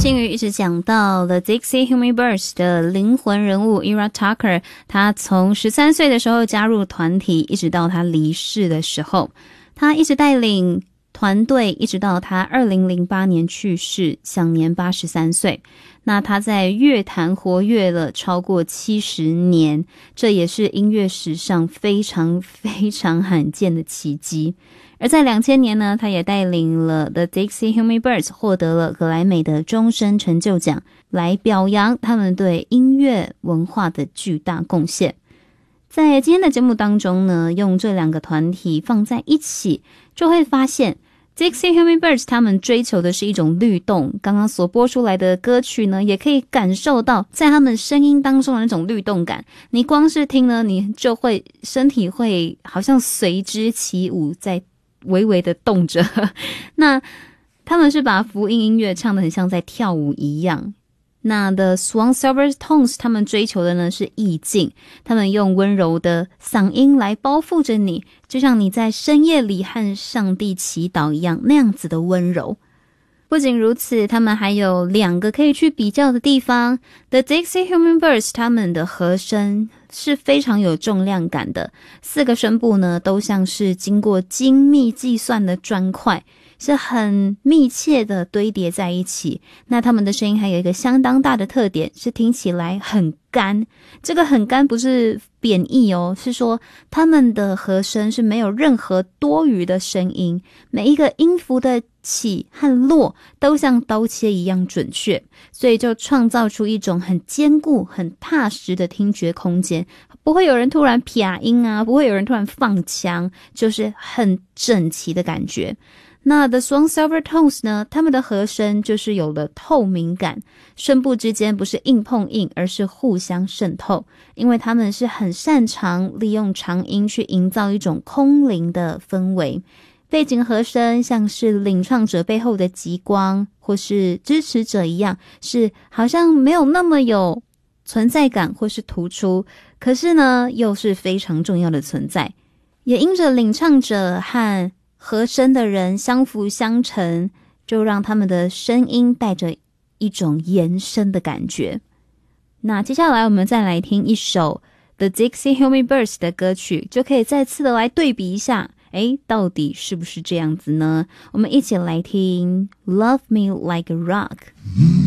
星宇一直讲到了 Dixie Hummingbirds 的灵魂人物 Ira Tucker， 他从13岁的时候加入团体，一直到他离世的时候，他一直带领团队一直到他2008年去世，享年83岁。那他在乐坛活跃了超过70年，这也是音乐史上非常非常罕见的奇迹。而在2000年呢，他也带领了 The Dixie Hummingbirds 获得了格莱美的终身成就奖，来表扬他们对音乐文化的巨大贡献。在今天的节目当中呢，用这两个团体放在一起，就会发现Dixie Hummingbirds 他们追求的是一种律动，刚刚所播出来的歌曲呢，也可以感受到在他们声音当中的那种律动感。你光是听呢，你就会身体会好像随之起舞，在微微的动着。那他们是把福音音乐唱得很像在跳舞一样。那 The Swan Silver Tones 他们追求的呢是意境，他们用温柔的嗓音来包覆着你，就像你在深夜里和上帝祈祷一样，那样子的温柔。不仅如此，他们还有两个可以去比较的地方。 The Dixie Hummingbirds 他们的和声是非常有重量感的，4个声部呢都像是经过精密计算的砖块，是很密切的堆叠在一起。那他们的声音还有一个相当大的特点，是听起来很干。这个很干不是贬义哦，是说他们的和声是没有任何多余的声音，每一个音符的起和落都像刀切一样准确，所以就创造出一种很坚固很踏实的听觉空间，不会有人突然撇音啊，不会有人突然放腔，就是很整齐的感觉。那 The Swan Silver Tones 呢，他们的和声就是有了透明感，声部之间不是硬碰硬，而是互相渗透，因为他们是很擅长利用长音去营造一种空灵的氛围。背景和声像是领唱者背后的极光，或是支持者一样，是好像没有那么有存在感或是突出，可是呢又是非常重要的存在。也因着领唱者和和声的人相辅相成，就让他们的声音带着一种延伸的感觉。那接下来我们再来听一首 The Dixie Hummingbirds 的歌曲，就可以再次的来对比一下，到底是不是这样子呢？我们一起来听 Love Me Like a Rock。